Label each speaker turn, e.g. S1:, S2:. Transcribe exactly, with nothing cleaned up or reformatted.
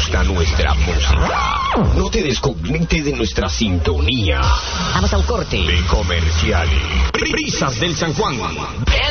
S1: gusta nuestra música, no te desconectes de nuestra sintonía.
S2: Vamos a un corte.
S1: De comerciales. Brisas del San Juan.